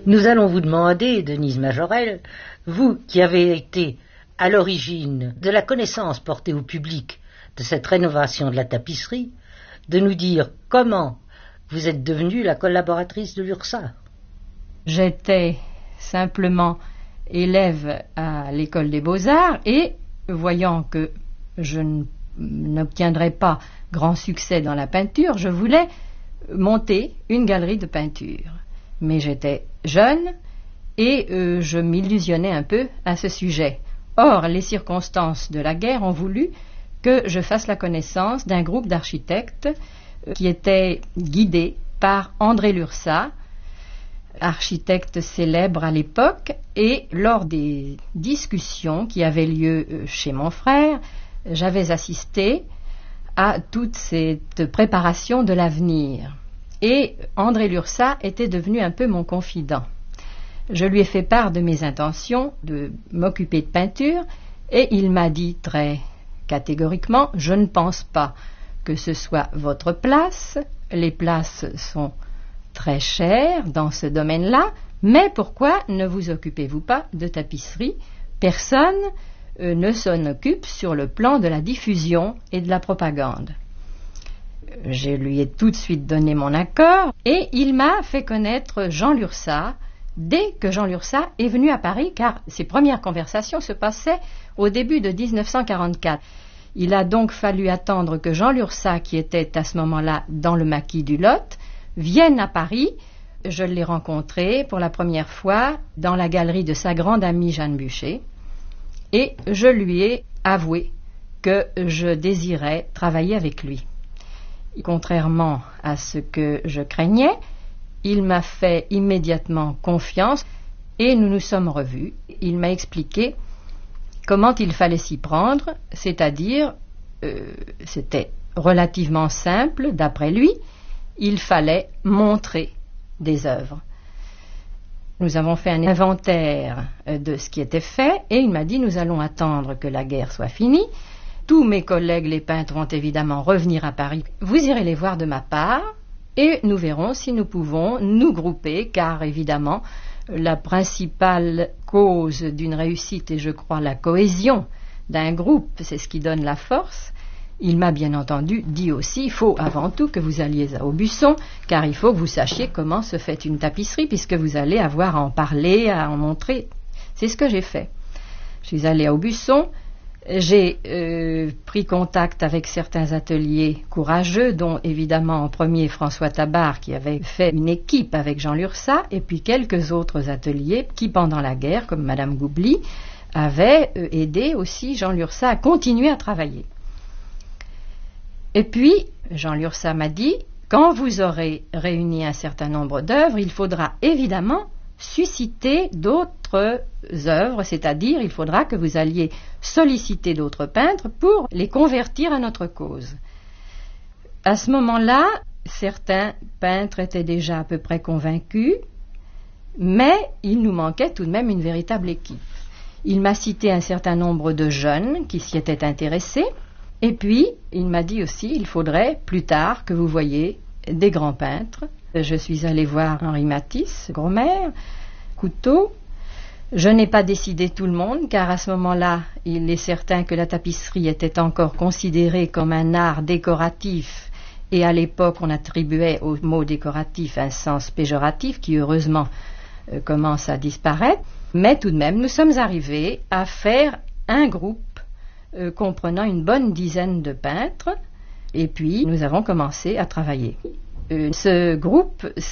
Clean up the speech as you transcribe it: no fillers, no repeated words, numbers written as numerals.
Nous allons vous demander, Denise Majorelle, vous qui avez été à l'origine de la connaissance portée au public de cette rénovation de la tapisserie, de nous dire comment vous êtes devenue la collaboratrice de l'URSSAF. J'étais simplement élève à l'école des Beaux-Arts et, voyant que je n'obtiendrais pas grand succès dans la peinture, je voulais monter une galerie de peinture. Mais j'étais jeune et je m'illusionnais un peu à ce sujet. Or, les circonstances de la guerre ont voulu que je fasse la connaissance d'un groupe d'architectes qui était guidé par André Lursa, architecte célèbre à l'époque, et lors des discussions qui avaient lieu chez mon frère, j'avais assisté à toute cette préparation de l'avenir. Et André Lursa était devenu un peu mon confident. Je lui ai fait part de mes intentions de m'occuper de peinture et il m'a dit très catégoriquement « Je ne pense pas que ce soit votre place, les places sont très chères dans ce domaine-là, mais pourquoi ne vous occupez-vous pas de tapisserie? Personne ne s'en occupe sur le plan de la diffusion et de la propagande. » Je lui ai tout de suite donné mon accord et il m'a fait connaître Jean Lursa dès que Jean Lursa est venu à Paris, car ses premières conversations se passaient au début de 1944. Il a donc fallu attendre que Jean Lursa, qui était à ce moment-là dans le maquis du Lot, vienne à Paris. Je l'ai rencontré pour la première fois dans la galerie de sa grande amie Jeanne Bucher et je lui ai avoué que je désirais travailler avec lui. Contrairement à ce que je craignais, il m'a fait immédiatement confiance et nous nous sommes revus. Il m'a expliqué comment il fallait s'y prendre, c'est-à-dire, c'était relativement simple d'après lui, il fallait montrer des œuvres. Nous avons fait un inventaire de ce qui était fait et il m'a dit nous allons attendre que la guerre soit finie. Tous mes collègues les peintres vont évidemment revenir à Paris. Vous irez les voir de ma part et nous verrons si nous pouvons nous grouper, car évidemment la principale cause d'une réussite est, je crois, la cohésion d'un groupe, c'est ce qui donne la force. Il m'a bien entendu dit aussi, il faut avant tout que vous alliez à Aubusson, car il faut que vous sachiez comment se fait une tapisserie, puisque vous allez avoir à en parler, à en montrer. C'est ce que j'ai fait. Je suis allée à Aubusson. J'ai pris contact avec certains ateliers courageux, dont évidemment en premier François Tabar, qui avait fait une équipe avec Jean Lursa, et puis quelques autres ateliers qui, pendant la guerre, comme Madame Goubly, avaient aidé aussi Jean Lursa à continuer à travailler. Et puis, Jean Lursa m'a dit, quand vous aurez réuni un certain nombre d'œuvres, il faudra évidemment susciter d'autres œuvres, c'est-à-dire il faudra que vous alliez solliciter d'autres peintres pour les convertir à notre cause. À ce moment-là, certains peintres étaient déjà à peu près convaincus, mais il nous manquait tout de même une véritable équipe. Il m'a cité un certain nombre de jeunes qui s'y étaient intéressés, et puis il m'a dit aussi il faudrait plus tard que vous voyiez des grands peintres. Je suis allée voir Henri Matisse, Gromer, Couteau. Je n'ai pas décidé tout le monde, car à ce moment-là, il est certain que la tapisserie était encore considérée comme un art décoratif, et à l'époque, on attribuait au mot décoratif un sens péjoratif qui, heureusement, commence à disparaître. Mais tout de même, nous sommes arrivés à faire un groupe comprenant une bonne dizaine de peintres, et puis nous avons commencé à travailler. Ce groupe